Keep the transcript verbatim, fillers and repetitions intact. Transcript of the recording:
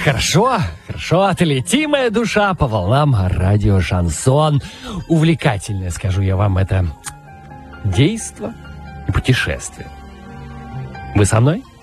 Хорошо, хорошо, отлети, моя душа, по волнам радио «Шансон». Увлекательное, скажу я вам, это действо и путешествие. Вы со мной?